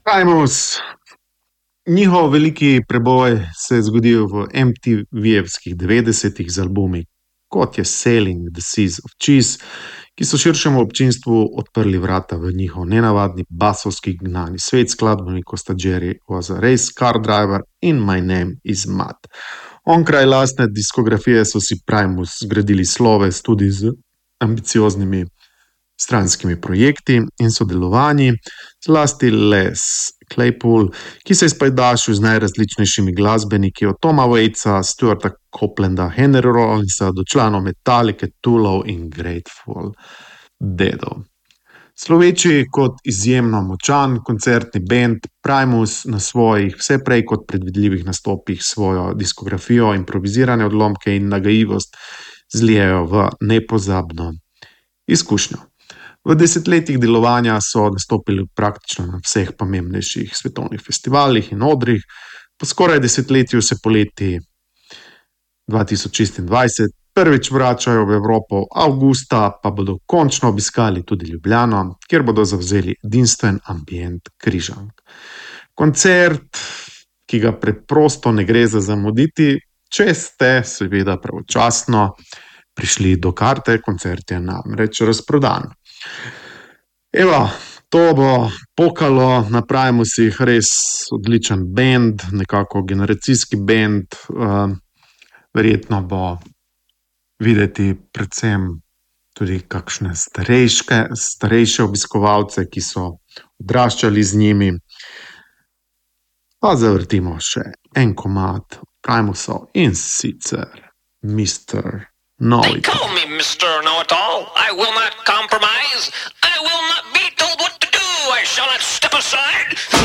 Primus, njihov veliki preboj se je zgodil v MTV-jevskih 90-ih z albumi, kot je Sailing the Seas of Cheese, ki so širšemu občinstvu odprli vrata v njihov nenavadni basovski gnani svet, skladbami kot sta Jerry was a race car driver in My name is Matt. Onkraj lastne diskografije so si Primus zgradili sloves tudi z ambicioznimi stranskimi projekti in sodelovanji, zlasti Les Claypool, ki se je spajdašil z najrazličnejšimi glasbeniki, od Toma Waitsa, Stuarta Coplanda, Henry Rollinsa do članov Metallice, Toolov in Grateful Deadov. Sloveči kot izjemno močan koncertni bend, Primus na svojih vse prej kot predvidljivih nastopih svojo diskografijo, improvizirane odlomke in nagajivost zlijejo v nepozabno izkušnjo. V desetletjih delovanja so nastopili praktično na vseh pomembnejših svetovnih festivalih in odrih. Po skoraj desetletju se poleti 2026 prvič vračajo v Evropo, avgusta pa bodo končno obiskali tudi Ljubljano, kjer bodo zavzeli edinstven ambient Križank. Koncert, ki ga preprosto ne gre za zamuditi, če ste seveda pravočasno prišli do karte, koncert je namreč razprodan. Evo, to bo pokalo na Primusih, res odličen bend, nekako generacijski bend, verjetno bo videti predvsem tudi kakšne starejše obiskovalce, ki so odraščali z njimi. Pa zavrtimo še en komad Primusov in sicer Mr. They Know-It-All. call me Mr. Know-It-All. I will not compromise. I will not be told what to do. I shall not step aside.